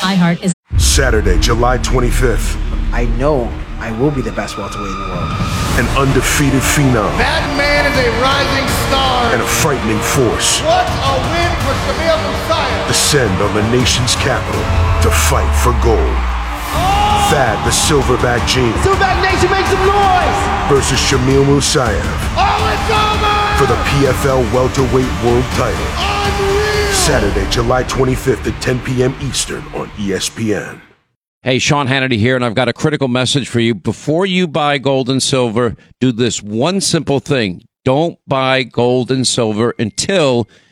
iHeart is Saturday, July 25th. I know I will be the best welterweight in the world. An undefeated phenom. That man is a rising star. And a frightening force. What a win for Shamil Musayev. Descend on the nation's capital to fight for gold. Thad the Silverback Gene. Silverback Nation, make some noise! Versus Shamil Musayev. Oh, it's over! For the PFL welterweight world title. Unreal! Saturday, July 25th at 10 p.m. Eastern on ESPN. Hey, Sean Hannity here, and I've got a critical message for you. Before you buy gold and silver, do this one simple thing. Don't buy gold and silver until